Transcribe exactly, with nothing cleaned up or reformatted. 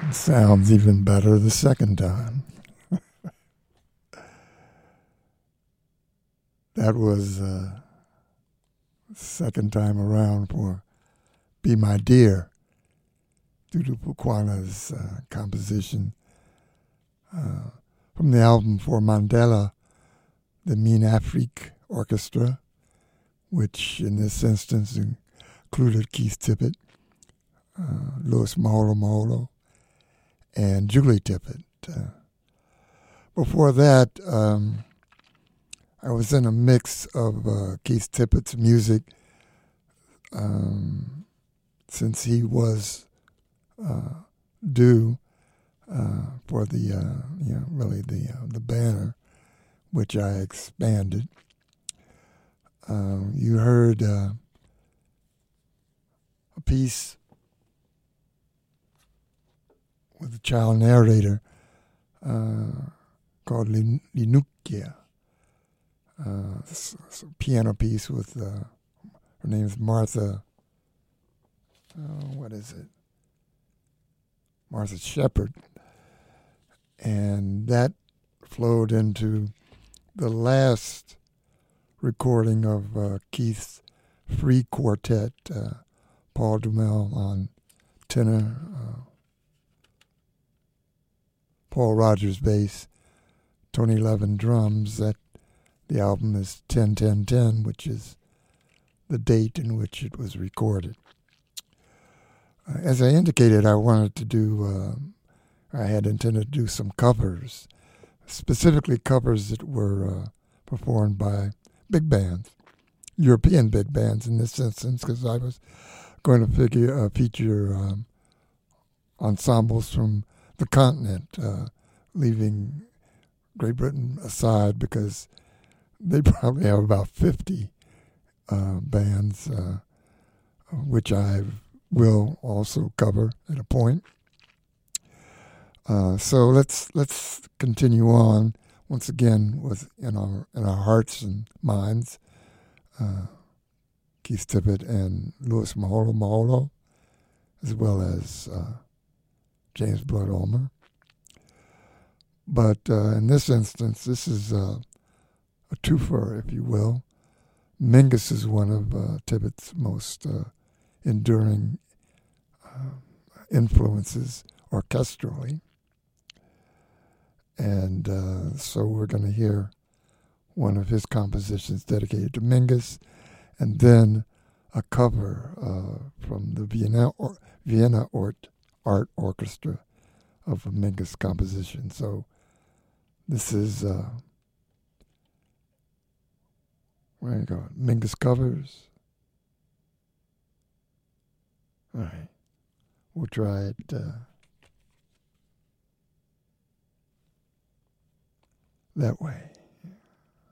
It sounds even better the second time. That was uh, second time around for Be My Dear, Dudu Bukwana's uh, composition uh, from the album For Mandela, the Mean Afrique Orchestra, which in this instance included Keith Tippett, uh, Louis Maholo Maholo, and Julie Tippett. Uh, before that, um, I was in a mix of uh, Keith Tippett's music um, since he was uh, due uh, for the, uh, you know, really the uh, the banner, which I expanded. Uh, you heard uh, a piece with a child narrator uh, called Lin- Linukia. Uh, it's, it's a piano piece with, uh, her name is Martha, uh, what is it? Martha Shepard. And that flowed into the last recording of uh, Keith's Free Quartet, uh, Paul Dumel on tenor, uh, Paul Rogers bass, Tony Levin drums. That the album is ten ten ten, which is the date in which it was recorded. Uh, as I indicated, I wanted to do, uh, I had intended to do some covers, specifically covers that were uh, performed by big bands, European big bands in this instance, because I was going to figure, uh, feature um, ensembles from the continent, uh, leaving Great Britain aside because they probably have about fifty uh, bands, uh, which I will also cover at a point. Uh, so let's let's continue on once again with in our in our hearts and minds, uh, Keith Tippett and Louis Maholo Maholo, as well as uh, James Blood Ulmer. But uh, in this instance, this is uh, a twofer, if you will. Mingus is one of uh, Tippett's most uh, enduring uh, influences orchestrally. And uh, so we're going to hear one of his compositions dedicated to Mingus, and then a cover uh, from the Vienna, or, Vienna Art, Art Orchestra of a Mingus composition. So this is, uh, where you go, Mingus covers. All right, we'll try it. Uh, that way.